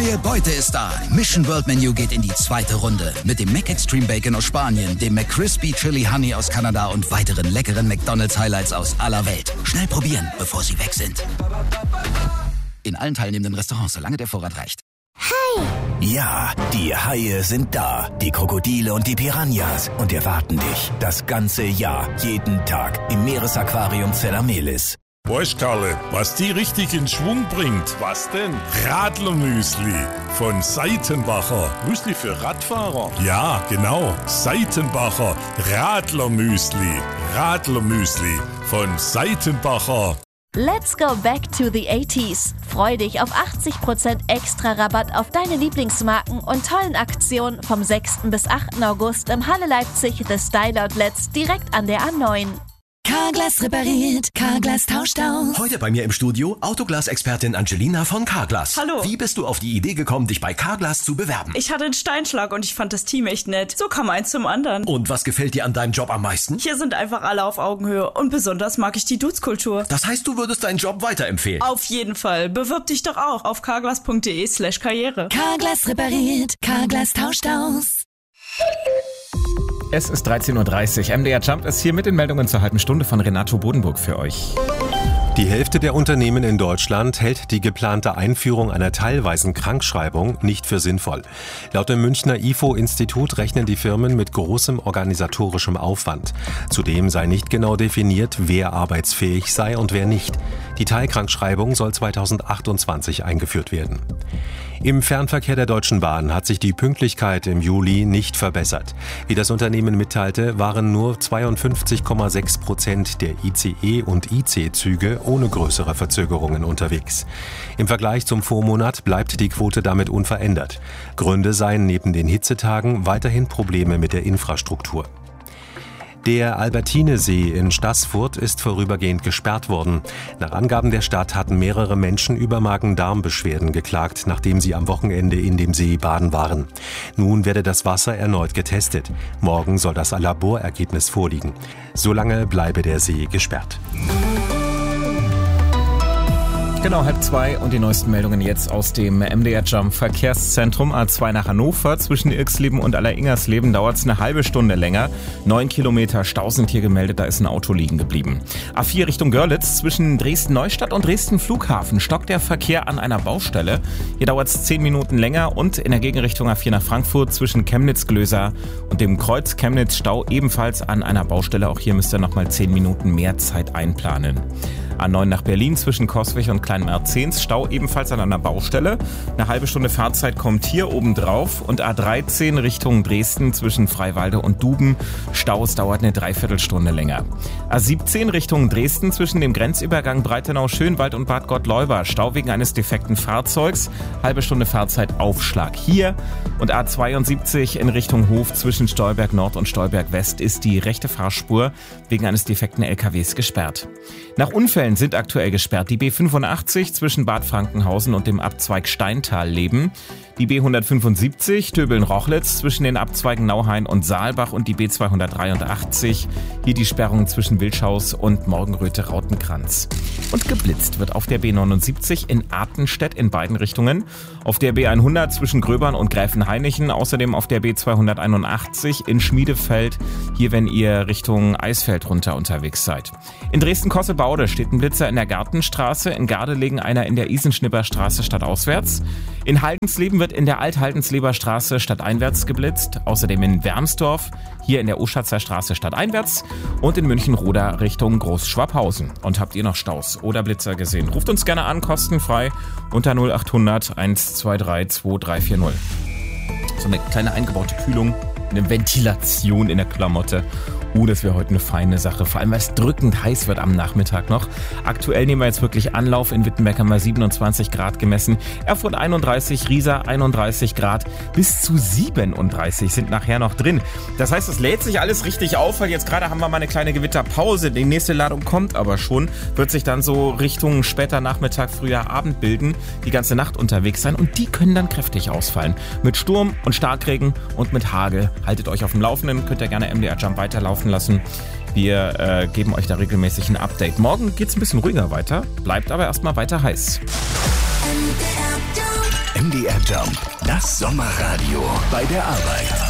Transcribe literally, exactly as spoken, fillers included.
neue Beute ist da. Mission World Menu geht in die zweite Runde. Mit dem Mac Extreme Bacon aus Spanien, dem McCrispy Chili Honey aus Kanada und weiteren leckeren McDonald's Highlights aus aller Welt. Schnell probieren, bevor sie weg sind. In allen teilnehmenden Restaurants, solange der Vorrat reicht. Hi! Ja, die Haie sind da. Die Krokodile und die Piranhas. Und erwarten dich das ganze Jahr, jeden Tag im Meeresaquarium Zellamelis. Weißt Karle, was die richtig in Schwung bringt? Was denn? Radlermüsli von Seitenbacher. Müsli für Radfahrer? Ja, genau. Seitenbacher Radlermüsli. Radlermüsli von Seitenbacher. Let's go back to the eighties. Freu dich auf achtzig Prozent extra Rabatt auf deine Lieblingsmarken und tollen Aktionen vom sechsten bis achten August im Halle Leipzig The Style Outlets direkt an der A neun. Carglass repariert, Carglass tauscht aus. Heute bei mir im Studio Autoglas-Expertin Angelina von Carglass. Hallo. Wie bist du auf die Idee gekommen, dich bei Carglass zu bewerben? Ich hatte einen Steinschlag und ich fand das Team echt nett. So kam eins zum anderen. Und was gefällt dir an deinem Job am meisten? Hier sind einfach alle auf Augenhöhe und besonders mag ich die Dudes-Kultur. Das heißt, du würdest deinen Job weiterempfehlen? Auf jeden Fall. Bewirb dich doch auch auf carglass.de slash karriere. Carglass repariert, Carglass tauscht aus. Es ist dreizehn Uhr dreißig. M D R Jump ist hier mit den Meldungen zur halben Stunde von Renato Bodenburg für euch. Die Hälfte der Unternehmen in Deutschland hält die geplante Einführung einer teilweisen Krankschreibung nicht für sinnvoll. Laut dem Münchner I F O-Institut rechnen die Firmen mit großem organisatorischem Aufwand. Zudem sei nicht genau definiert, wer arbeitsfähig sei und wer nicht. Die Teilkrankschreibung soll zweitausendachtundzwanzig eingeführt werden. Im Fernverkehr der Deutschen Bahn hat sich die Pünktlichkeit im Juli nicht verbessert. Wie das Unternehmen mitteilte, waren nur zweiundfünfzig Komma sechs Prozent der I C E- und I C-Züge ohne größere Verzögerungen unterwegs. Im Vergleich zum Vormonat bleibt die Quote damit unverändert. Gründe seien neben den Hitzetagen weiterhin Probleme mit der Infrastruktur. Der Albertinesee in Staßfurt ist vorübergehend gesperrt worden. Nach Angaben der Stadt hatten mehrere Menschen über Magen-Darm-Beschwerden geklagt, nachdem sie am Wochenende in dem See baden waren. Nun werde das Wasser erneut getestet. Morgen soll das Laborergebnis vorliegen. Solange bleibe der See gesperrt. Genau, halb zwei und die neuesten Meldungen jetzt aus dem M D R Jump Verkehrszentrum. A zwei nach Hannover. Zwischen Irxleben und Allersingersleben dauert es eine halbe Stunde länger. Neun Kilometer Stau sind hier gemeldet, da ist ein Auto liegen geblieben. A vier Richtung Görlitz. Zwischen Dresden-Neustadt und Dresden-Flughafen stockt der Verkehr an einer Baustelle. Hier dauert es zehn Minuten länger und in der Gegenrichtung A vier nach Frankfurt zwischen Chemnitz-Glöser und dem Kreuz Chemnitz-Stau ebenfalls an einer Baustelle. Auch hier müsst ihr nochmal zehn Minuten mehr Zeit einplanen. A neun nach Berlin zwischen Coswig und Kleinmerzens, Stau ebenfalls an einer Baustelle. Eine halbe Stunde Fahrzeit kommt hier oben drauf. Und A dreizehn Richtung Dresden zwischen Freiwalde und Duben, Staus dauert eine Dreiviertelstunde länger. A siebzehn Richtung Dresden zwischen dem Grenzübergang Breitenau-Schönwald und Bad Gottleuba, Stau wegen eines defekten Fahrzeugs, halbe Stunde Fahrzeit Aufschlag hier. Und A zweiundsiebzig in Richtung Hof zwischen Stolberg Nord und Stolberg West ist die rechte Fahrspur wegen eines defekten L K Ws gesperrt. Nach Unfällen sind aktuell gesperrt die B fünfundachtzig zwischen Bad Frankenhausen und dem Abzweig Steintal-Leben, die B hundertfünfundsiebzig Töbeln-Rochlitz zwischen den Abzweigen Nauhain und Saalbach und die B zweihundertdreiundachtzig, hier die Sperrung zwischen Wilschaus und Morgenröte-Rautenkranz. Und geblitzt wird auf der B neunundsiebzig in Artenstedt in beiden Richtungen, auf der B hundert zwischen Gröbern und Gräfenhainichen, außerdem auf der B zweihunderteinundachtzig in Schmiedefeld, hier wenn ihr Richtung Eisfeld runter unterwegs seid. In Dresden-Kossebaude steht ein Blitzer in der Gartenstraße, in Gardelegen einer in der Isenschnibberstraße stadtauswärts. In Haldensleben wird in der Alt-Haldensleber Straße stadteinwärts geblitzt, außerdem in Wermsdorf, hier in der Uschatzer Straße stadteinwärts und in München-Roda Richtung Großschwabhausen. Und habt ihr noch Staus oder Blitzer gesehen? Ruft uns gerne an, kostenfrei, unter null achthundert eins zwei drei zwei drei vier null. So eine kleine eingebaute Kühlung, eine Ventilation in der Klamotte. Uh, das wäre heute eine feine Sache, vor allem weil es drückend heiß wird am Nachmittag noch. Aktuell nehmen wir jetzt wirklich Anlauf. In Wittenberg haben wir siebenundzwanzig Grad gemessen, Erfurt einunddreißig, Riesa einunddreißig Grad, bis zu siebenunddreißig sind nachher noch drin. Das heißt, es lädt sich alles richtig auf, weil jetzt gerade haben wir mal eine kleine Gewitterpause. Die nächste Ladung kommt aber schon, wird sich dann so Richtung später Nachmittag, früher Abend bilden, die ganze Nacht unterwegs sein und die können dann kräftig ausfallen. Mit Sturm und Starkregen und mit Hagel. Haltet euch auf dem Laufenden, könnt ihr gerne M D R Jump weiterlaufen lassen. Wir äh, geben euch da regelmäßig ein Update. Morgen geht's ein bisschen ruhiger weiter, bleibt aber erstmal weiter heiß. M D R Jump, das Sommerradio bei der Arbeit.